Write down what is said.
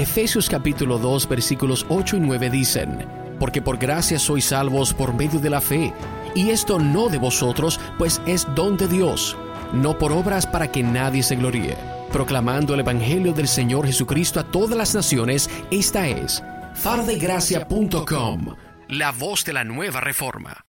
Efesios capítulo 2 versículos 8 y 9 dicen: porque por gracia sois salvos por medio de la fe, y esto no de vosotros, pues es don de Dios, no por obras para que nadie se gloríe. Proclamando el Evangelio del Señor Jesucristo a todas las naciones, esta es farodegracia.com, la voz de la nueva reforma.